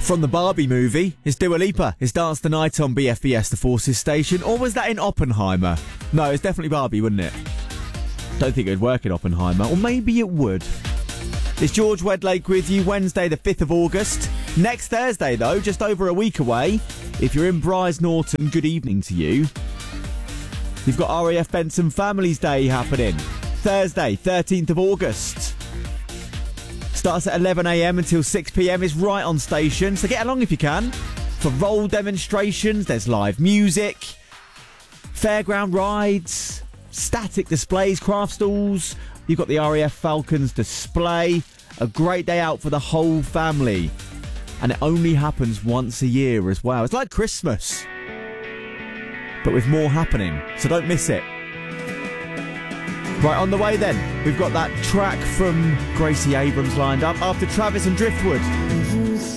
From the Barbie movie, it's Dua Lipa. It's Dance the Night on BFBS, the Forces station. Or was that in Oppenheimer? No, it's definitely Barbie, wouldn't it? Don't think it would work in Oppenheimer. Or maybe it would. It's George Wedlake with you, Wednesday the 5th of August. Next Thursday, though, just over a week away. If you're in Brize Norton, good evening to you. You've got RAF Benson Families Day happening. Thursday, 13th of August. Starts at 11 a.m. until 6 p.m. It's right on station, so get along if you can. For roll demonstrations, there's live music, fairground rides, static displays, craft stalls. You've got the RAF Falcons display. A great day out for the whole family. And it only happens once a year as well. It's like Christmas, but with more happening, so don't miss it. Right, on the way then, we've got that track from Gracie Abrams lined up after Travis and Driftwood.